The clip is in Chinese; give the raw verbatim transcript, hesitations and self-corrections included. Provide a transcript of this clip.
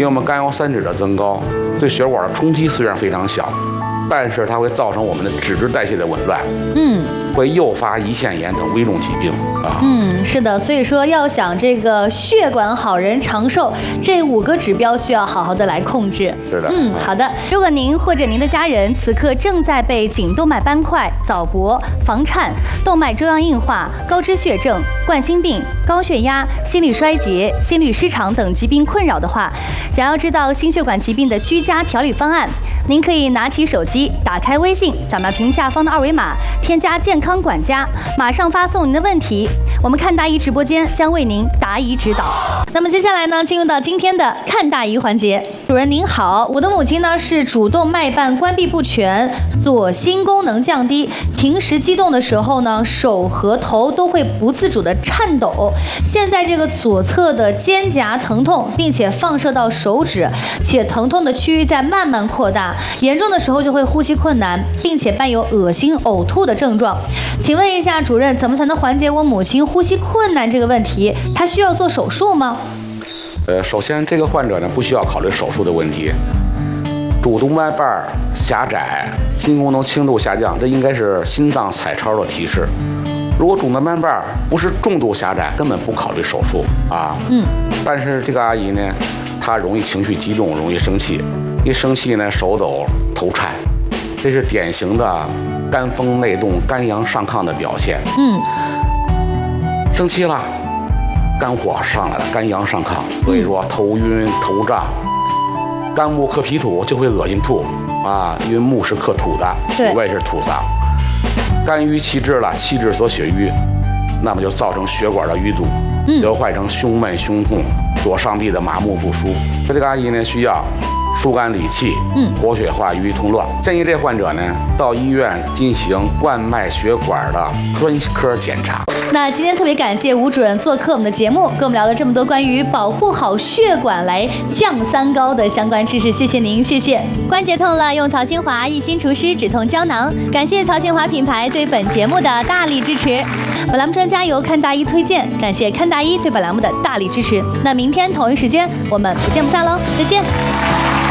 为我们甘油三酯的增高对血管的冲击虽然非常小，但是它会造成我们的脂质代谢的紊乱，嗯，会诱发胰腺炎等危重疾病啊。 嗯，是的，所以说要想这个血管好人长寿，这五个指标需要好好的来控制。 是的， 嗯，好的。如果您或者您的家人此刻正在被颈动脉斑块、早搏、房颤、动脉粥样硬化、高脂血症、冠心病、高血压、心力衰竭、心律失常等疾病困扰的话，想要知道心血管疾病的居家调理方案，您可以拿起手机，打开微信，扫描屏下方的二维码，添加健康管家，马上发送您的问题，我们看大姨直播间将为您答疑指导。那么接下来呢，进入到今天的看大姨环节。主任您好，我的母亲呢是主动脉瓣关闭不全，左心功能降低，平时激动的时候呢，手和头都会不自主的颤抖。现在这个左侧的肩胛疼痛，并且放射到手指，且疼痛的区域在慢慢扩大，严重的时候就会呼吸困难，并且伴有恶心、呕吐的症状。请问一下主任，怎么才能缓解我母亲呼吸困难这个问题？她需要做手术吗？ 呃，首先这个患者呢不需要考虑手术的问题，主动脉瓣狭窄、心功能轻度下降，这应该是心脏彩超的提示。如果主动脉瓣不是重度狭窄，根本不考虑手术啊。嗯。但是这个阿姨呢，她容易情绪激动，容易生气，一生气呢手抖、头颤，这是典型的肝风内动、肝阳上亢的表现。嗯。生气了。肝火上来了，肝阳上亢，所以说头晕头胀，肝木克脾土就会恶心吐啊，因为木是克土的，土味是土脏，肝郁气滞了，气滞所血瘀，那么就造成血管的淤堵，流坏成胸闷胸痛，左上臂的麻木不舒。这个阿姨呢需要疏肝理气，嗯，活血化瘀通络。建议这患者呢到医院进行冠脉血管的专科检查。 那今天特别感谢吴主任做客我们的节目，跟我们聊了这么多关于保护好血管来降三高的相关知识，谢谢您，谢谢。关节痛了，用曹清华一心除湿止痛胶囊。感谢曹清华品牌对本节目的大力支持。本栏目专家由看大医推荐，感谢看大医对本栏目的大力支持。那明天同一时间我们不见不散喽，再见。